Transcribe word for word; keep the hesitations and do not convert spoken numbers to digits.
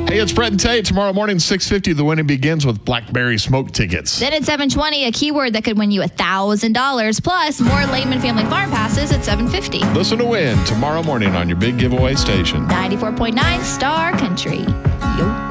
Hey, it's Brett and Tate. Tomorrow morning, six fifty, the winning begins with Blackberry smoke tickets. Then at seven twenty, a keyword that could win you one thousand dollars plus more Lehman Family Farm passes at seven fifty. Listen to win tomorrow morning on your big giveaway station. ninety-four point nine Star Country. Yo.